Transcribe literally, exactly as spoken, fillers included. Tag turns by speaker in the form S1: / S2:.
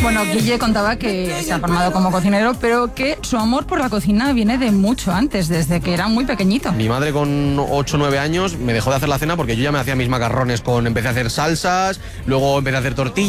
S1: Bueno, Guille contaba que se ha formado como cocinero, pero que su amor por la cocina viene de mucho antes, desde que era muy pequeñito.
S2: Mi madre con ocho o nueve años me dejó de hacer la cena porque yo ya me hacía mis macarrones con... Empecé a hacer salsas, luego empecé a hacer tortillas.